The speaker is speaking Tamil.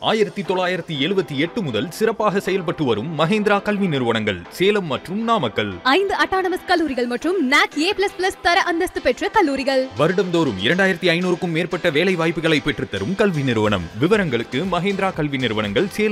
1978 முதல் சிறப்பாக செயல்பட்டு வரும் மஹேந்திரா கல்வி நிறுவனங்கள் சேலம் மற்றும் நாமக்கல். 5 அட்டானமஸ் கல்லூரிகள் மற்றும் NAC A++ தர அந்தஸ்து பெற்ற கல்லூரிகள். வருடம்தோறும் 2500க்கும் மேற்பட்ட வேலை வாய்ப்புகளை பெற்றுத்தரும் கல்வி நிறுவனம். விவரங்களுக்கு மஹேந்திரா கல்வி நிறுவனங்கள் சேலம்